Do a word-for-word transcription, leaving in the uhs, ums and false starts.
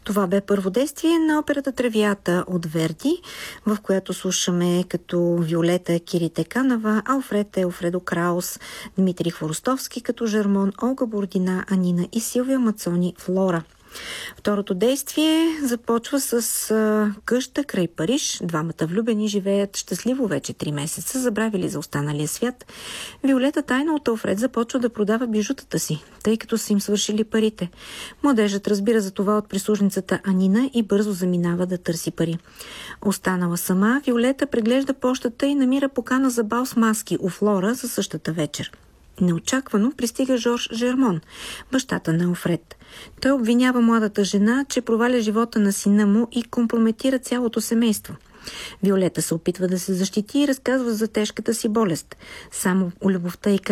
Това бе първо действие на операта Травията от Верди, в която слушаме като Виолета Киритеканова, Алфред Елфредо Краус, Дмитрий Хворостовски като Жермон, Олга Бордина, Анина и Силвия Мацони Флора. Второто действие започва с а, къща край Париж. Двамата влюбени живеят щастливо вече три месеца, забравили за останалия свят. Виолета тайно от Алфред започва да продава бижутата си, тъй като са им свършили парите. Младежът разбира за това от прислужницата Анина и бързо заминава да търси пари. Останала сама, Виолета преглежда пощата и намира покана за бал с маски у Флора за същата вечер. Неочаквано пристига Жорж Жермон, бащата на Алфред. Той обвинява младата жена, че проваля живота на сина му и компрометира цялото семейство. Виолета се опитва да се защити и разказва за тежката си болест. Само любовта и